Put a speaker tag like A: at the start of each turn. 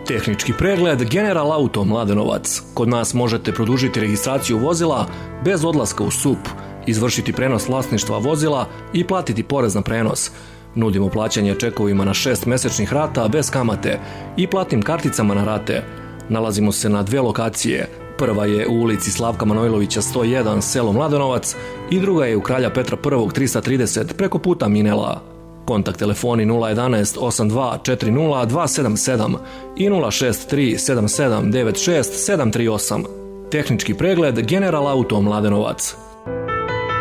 A: Tehnički pregled General Auto Mladenovac. Kod nas možete produžiti registraciju vozila bez odlaska u SUP, izvršiti prenos vlasništva vozila i platiti porez na prenos. Nudimo plaćanje čekovima na 6 mesečnih rata bez kamate i platnim karticama na rate. Nalazimo se na 2 lokacije. Prva je u ulici Slavka Manojlovića 101, selo Mladenovac, i druga je u Kralja Petra I 330 preko puta Minela. Kontakt telefoni 011 82 40 277 i 063 77 96 738. Tehnički pregled General Auto Mladenovac.